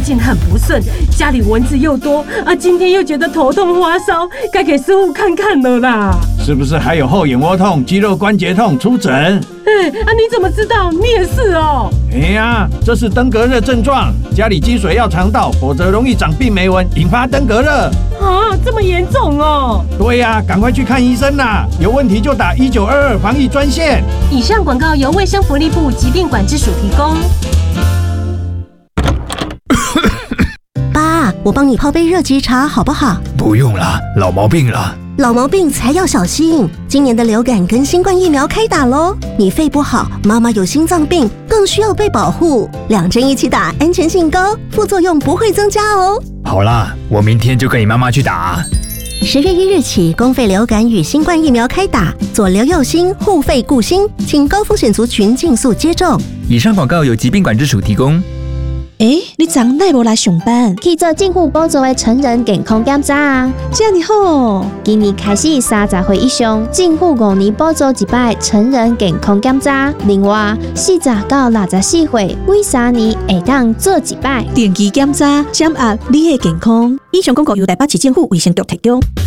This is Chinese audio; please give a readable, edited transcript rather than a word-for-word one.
近很不顺，家里蚊子又多啊，今天又觉得头痛发烧，该给师傅看看了啦。 是不是还有后眼窝痛、肌肉关节痛？出诊。 你怎么知道？你也是哦。 这是登革热症状，家里积水要肠道，否则容易长病媒蚊，引发登革热。 这么严重哦？ 对呀，赶快去看医生啦！有问题就打1922防疫专线。 以上广告由卫生福利部疾病管制署提供。 爸，我帮你泡杯热吉茶好不好？ 不用了，老毛病了。 老毛病才要小心，今年的流感跟新冠疫苗开打咯。你肺不好，妈妈有心脏病，更需要被保护。2针一起打，安全性高，副作用不会增加哦。 好啦，我明天就跟你妈妈去打。 10月1日起，公费流感与新冠疫苗开打，左留右心，护肺顾心，请高风险族群尽速接种。 以上广告由疾病管制署提供。 你昨哪无来上班？ 去做政府补助的成人健康检查啊！ 这样好， 今年开始30岁以上，政府5年补助一摆成人健康检查。另外，40到64岁，每3年会当做一摆定期检查，掌握你的健康。以上广告由台北市政府卫生局提供。